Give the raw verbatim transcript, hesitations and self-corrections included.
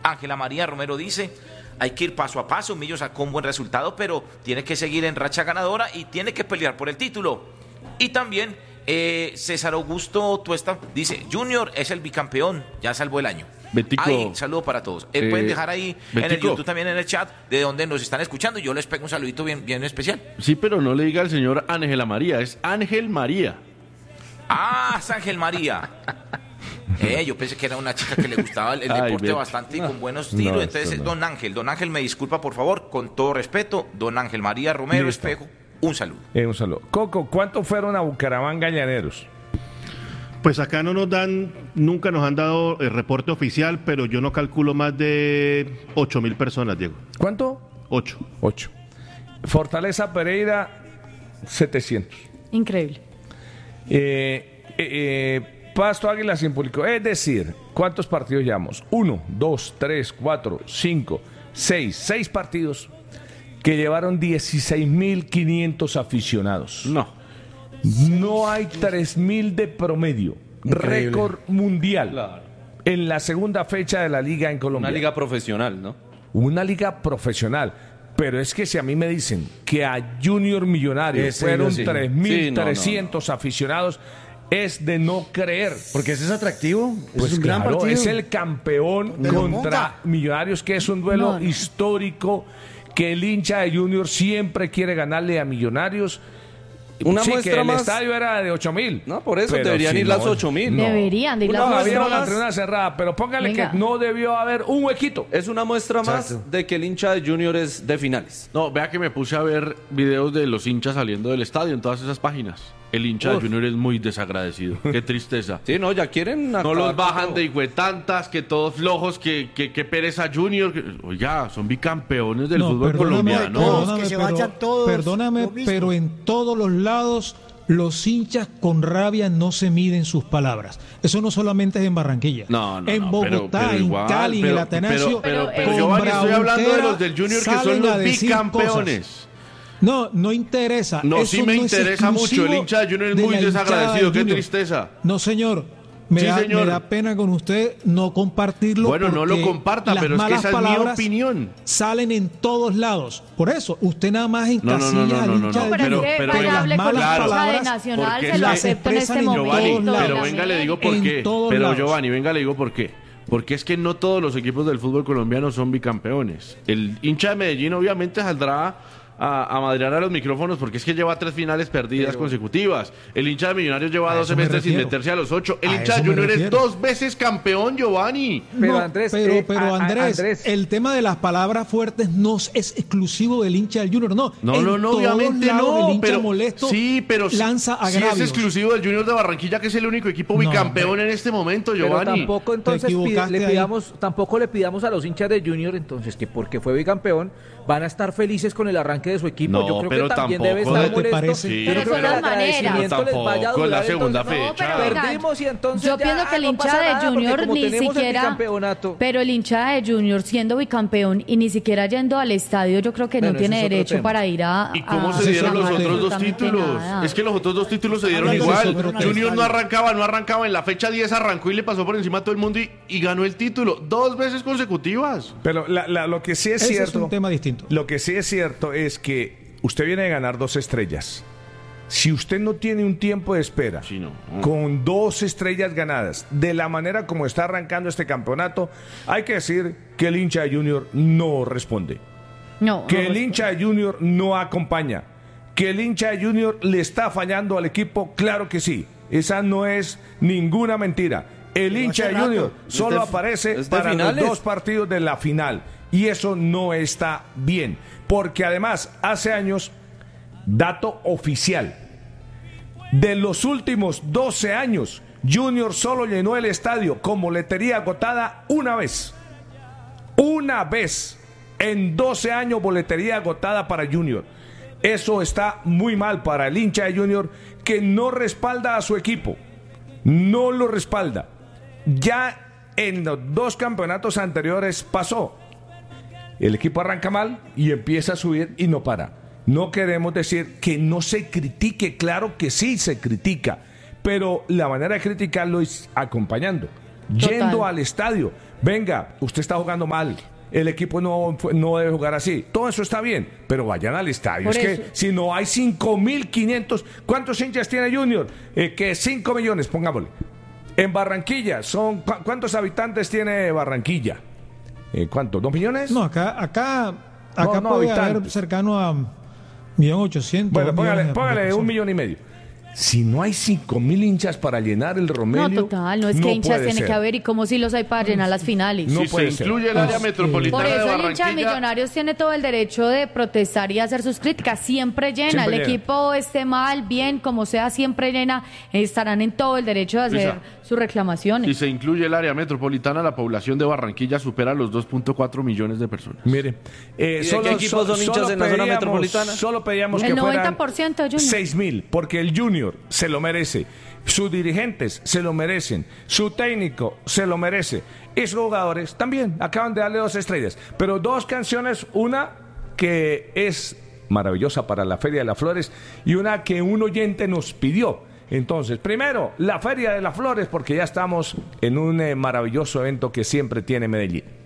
Ángela María Romero dice, hay que ir paso a paso. Millo sacó un buen resultado, pero tiene que seguir en racha ganadora y tiene que pelear por el título. Y también eh, César Augusto Tuesta dice, Junior es el bicampeón, ya salvó el año. Betico, ahí, saludo para todos. Eh, eh, pueden dejar ahí Betico. en el YouTube, también en el chat, de donde nos están escuchando. Yo les pego un saludito bien, bien especial. Sí, pero no le diga al señor Ángela María, es Ángel María. Ah, es Ángel María. Eh, yo pensé que era una chica que le gustaba el, el Ay, deporte bien. bastante y No, con buenos tiros. no, Entonces, esto no. don Ángel, don Ángel, me disculpa por favor, con todo respeto, don Ángel María Romero Listo. Espejo, un saludo. Eh, un saludo. Coco, ¿cuántos fueron a Bucaramanga Llaneros? Pues acá no nos dan, nunca nos han dado el reporte oficial, pero yo no calculo más de ocho mil personas, Diego. ¿Cuánto? Ocho. Ocho. Fortaleza Pereira, setecientos. Increíble. Eh, eh, eh, Pasto Águila sin público. Es decir, ¿cuántos partidos llevamos? Uno, dos, tres, cuatro, cinco, seis. Seis partidos que llevaron dieciséis mil quinientos aficionados. No. No hay tres mil de promedio. Increíble. Récord mundial. Claro. En la segunda fecha de la liga en Colombia. Una liga profesional, ¿no? Una liga profesional. Pero es que si a mí me dicen que a Junior Millonarios Ese fueron sí. tres mil trescientos Sí, no, no, aficionados, es de no creer. Porque ese es atractivo. Pues es un claro, gran partido. es el campeón De la contra monta. Millonarios, que es un duelo No, no. histórico, que el hincha de Junior siempre quiere ganarle a Millonarios. Una sí, muestra que el más- estadio era de ocho mil. No, por eso deberían ir las ocho mil. Deberían de ir Una las No, muestra había una más- tribuna cerrada, pero póngale Venga. que no debió haber un huequito. Es una muestra más Exacto. de que el hincha de Junior es de finales. No, vea que me puse a ver videos de los hinchas saliendo del estadio en todas esas páginas. El hincha Uf. de Junior es muy desagradecido. Qué tristeza. Sí, no, ya quieren... No acabar los con bajan todo. de hijuetantas, que todos flojos, que, que, que pereza Junior. que- Oiga, son bicampeones del No, fútbol perdóname, colombiano. perdóname, Que se pero- vayan todos perdóname, lo mismo. pero en todos los lados los hinchas con rabia no se miden sus palabras. Eso no solamente es en Barranquilla. No, no, en no, Bogotá, pero- pero en igual, Cali, en pero- el Atanasio, pero- pero- pero con Giovanni, estoy hablando de los del Junior que son salen a los decir bicampeones. cosas. No, no interesa. No, Eso sí me no es interesa mucho. exclusivo El hincha de Junior es de muy la hinchada desagradecido. del Qué Junior. tristeza. No, señor. Me, Sí, da, señor. me da pena con usted no compartirlo. Bueno, no lo porque comparta, las pero es que malas esa es mi palabras opinión. Salen en todos lados. Por eso, usted nada más No, no, no, encasilla no, al no, no, hincha no, del Pero, pero- es que pero- vaya, las hable con malas la hincha de palabras, Nacional, porque se es lo que acepto en este expresan en momento. Giovanni, todos pero lados. venga, le digo por En qué. todos Pero lados. Giovanni, venga, le digo por qué. Porque es que no todos los equipos del fútbol colombiano son bicampeones. El hincha de Medellín obviamente saldrá a, a madrear a los micrófonos porque es que lleva tres finales perdidas Pero- consecutivas. El hincha de Millonarios lleva A dos eso me semestres sin refiero. meterse a los ocho. El A hincha de eso me Junior es refiero. dos veces campeón, Giovanni. Pero, No, Andrés, pero, eh, pero a- a- Andrés, Andrés. el tema de las palabras fuertes no es exclusivo del hincha del Junior, no. No, En no, no, todos obviamente lados no. el hincha Pero, molesto sí, pero sí- lanza sí agravios. es exclusivo del Junior de Barranquilla, que es el único equipo No, bicampeón hombre. en este momento, Pero Giovanni. tampoco entonces pi- equivocaste le ahí. pidamos, tampoco le pidamos a los hinchas de Junior entonces que porque fue bicampeón van a estar felices con el arranque de su equipo. No, Yo creo pero que también tampoco. debe estar ¿No te molesto. parece? Sí. Yo no Pero creo son que el las maneras. agradecimiento les vaya a Tampoco, la durar, segunda entonces, fecha. pero venga, perdimos y entonces yo ya, pienso que ah, el no hincha pasa de nada, porque Junior como ni tenemos el siquiera, bicampeonato. pero el hincha de Junior siendo bicampeón y ni siquiera yendo al estadio, yo creo que Bueno, no tiene ese es otro derecho tema. para ir a. ¿Y cómo a se dieron los reclamar otros dos absolutamente títulos? nada. Es que los otros dos títulos se dieron Hablando de igual. eso, pero Junior tal. no arrancaba, no arrancaba. En la fecha diez arrancó y le pasó por encima a todo el mundo y, y ganó el título. Dos veces consecutivas. Pero la- la- lo que sí es Ese cierto. es un tema distinto. Lo que sí es cierto es que usted viene de ganar dos estrellas. Si usted no tiene un tiempo de espera Sí, no. con dos estrellas ganadas, de la manera como está arrancando este campeonato, hay que decir que el hincha de Junior no responde. No, Que no, el pues, hincha de Junior no acompaña. Que el hincha de Junior le está fallando al equipo, claro que sí. Esa no es ninguna mentira. El Pero hincha hace de Junior rato. solo Es de- aparece es de para los finales. dos partidos de la final. Y eso no está bien. Porque además, hace años, dato oficial, de los últimos doce años, Junior solo llenó el estadio con boletería agotada una vez. Una vez. En doce años, boletería agotada para Junior. Eso está muy mal para el hincha de Junior, que no respalda a su equipo. No lo respalda. Ya en los dos campeonatos anteriores pasó. El equipo arranca mal y empieza a subir y no para. No queremos decir que no se critique, claro que sí se critica, pero la manera de criticarlo es acompañando. yendo al estadio. Venga, usted está jugando mal. El equipo no, no debe jugar así. Todo eso está bien, pero vayan al estadio. Por es eso. que si no hay cinco mil quinientos, ¿cuántos hinchas tiene Junior? Eh, que cinco millones, pongámosle. En Barranquilla, son ¿cu- ¿cuántos habitantes tiene Barranquilla? Eh, ¿Cuántos? ¿Dos millones? No, acá, acá, acá No, no, puede haber habitantes. cercano a un millón ochocientos. Bueno, dos póngale, millones de- de póngale un personas. millón y medio. Si no hay cinco mil hinchas para llenar el Romelio, No, total, no es que hinchas puede tiene ser. que haber y como si los hay para llenar las finales. No si puede se ser. incluye el área Pues, metropolitana Por de eso el hincha de Barranquilla, Millonarios tiene todo el derecho de protestar y hacer sus críticas. Siempre llena. Siempre el llena. equipo esté mal, bien, como sea, siempre llena. Estarán en todo el derecho de hacer Luisa, sus reclamaciones. si se incluye el área metropolitana, la población de Barranquilla supera los dos punto cuatro millones de personas. Mire, eh, ¿Y de qué equipos son hinchas en la zona pedíamos- metropolitana? Solo pedíamos El que noventa fueran por ciento, Junior. seis mil, porque el Junior se lo merece. Sus dirigentes se lo merecen. Su técnico se lo merece. Y sus jugadores también. Acaban de darle dos estrellas. Pero dos canciones, una que es maravillosa para la Feria de las Flores y una que un oyente nos pidió. Entonces, primero, la Feria de las Flores, porque ya estamos en un eh, maravilloso evento que siempre tiene Medellín.